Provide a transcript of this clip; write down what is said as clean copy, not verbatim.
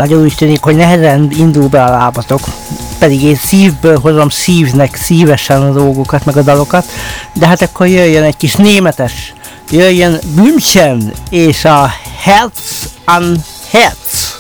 nagyon úgy tűnik, hogy nehezen indul be a lábatok, pedig én szívből hozom szívnek szívesen a dolgokat, meg a dalokat, de hát akkor jöjjön egy kis németes, jöjjön München és a Herz an Herz.